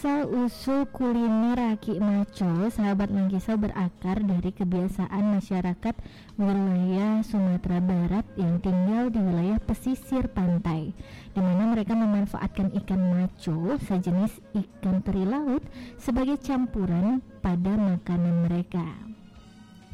Asal-usul kuliner raki maco, sahabat Langkisau, berakar dari kebiasaan masyarakat wilayah Sumatera Barat yang tinggal di wilayah pesisir pantai, di mana mereka memanfaatkan ikan maco, sejenis ikan teri laut, sebagai campuran pada makanan mereka.